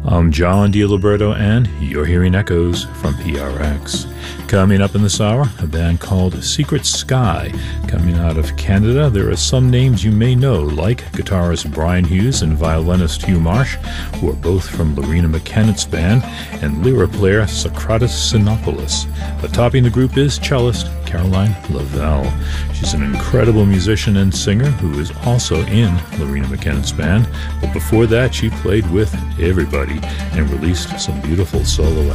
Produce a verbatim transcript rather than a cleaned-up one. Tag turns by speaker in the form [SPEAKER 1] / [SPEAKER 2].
[SPEAKER 1] I'm John DiLiberto, and you're hearing Echoes from P R X. Coming up in this hour, a band called Secret Sky. Coming out of Canada, there are some names you may know, like guitarist Brian Hughes and violinist Hugh Marsh, who are both from Lorena McKennett's band, and lyra player Socrates Sinopoulos. But topping the group is cellist Caroline Lavelle. She's an incredible musician and singer who is also in Lorena McKennett's band, but before that she played with everybody and released some beautiful solo